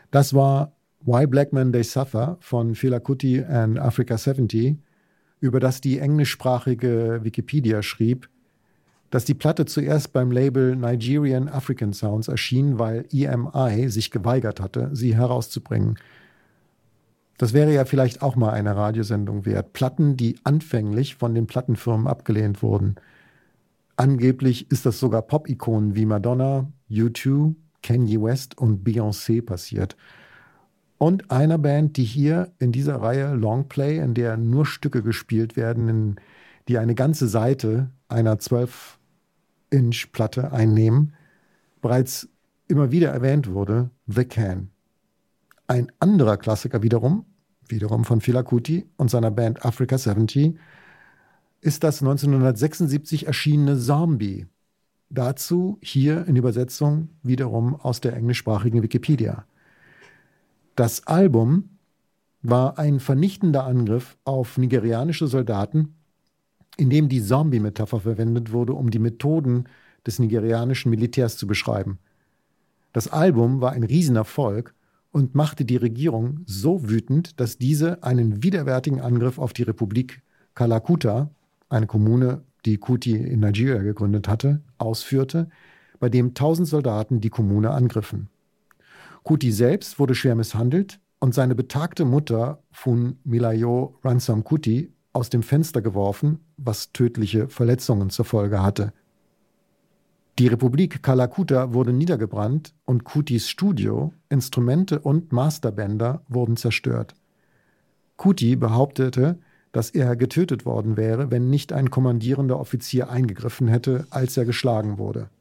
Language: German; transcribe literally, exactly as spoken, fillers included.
Das war Why Black Men They Suffer von Fela Kuti and Africa siebzig, über das die englischsprachige Wikipedia schrieb, dass die Platte zuerst beim Label Nigerian African Sounds erschien, weil E M I sich geweigert hatte, sie herauszubringen. Das wäre ja vielleicht auch mal eine Radiosendung wert. Platten, die anfänglich von den Plattenfirmen abgelehnt wurden. Angeblich ist das sogar Pop-Ikonen wie Madonna, U zwei, Kanye West und Beyoncé passiert. Und einer Band, die hier in dieser Reihe Longplay, in der nur Stücke gespielt werden, in, die eine ganze Seite einer zwölf Inch Platte einnehmen, bereits immer wieder erwähnt wurde, The Can. Ein anderer Klassiker wiederum, wiederum von Fela Kuti und seiner Band Africa siebzig, ist das neunzehnhundertsechsundsiebzig erschienene Zombie. Dazu hier in Übersetzung wiederum aus der englischsprachigen Wikipedia. Das Album war ein vernichtender Angriff auf nigerianische Soldaten, in dem die Zombie-Metapher verwendet wurde, um die Methoden des nigerianischen Militärs zu beschreiben. Das Album war ein Riesenerfolg und machte die Regierung so wütend, dass diese einen widerwärtigen Angriff auf die Republik Kalakuta, eine Kommune, die Kuti in Nigeria gegründet hatte, ausführte, bei dem tausend Soldaten die Kommune angriffen. Kuti selbst wurde schwer misshandelt und seine betagte Mutter Funmilayo Ransome Kuti aus dem Fenster geworfen, was tödliche Verletzungen zur Folge hatte. Die Republik Kalakuta wurde niedergebrannt und Kutis Studio, Instrumente und Masterbänder wurden zerstört. Kuti behauptete, dass er getötet worden wäre, wenn nicht ein kommandierender Offizier eingegriffen hätte, als er geschlagen wurde.